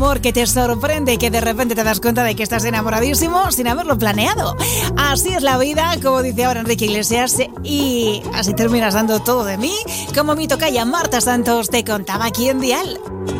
amor que te sorprende y que de repente te das cuenta de que estás enamoradísimo sin haberlo planeado. Así es la vida, como dice ahora Enrique Iglesias, y así terminas dando todo de mí, como mi tocaya Marta Santos te contaba aquí en Dial.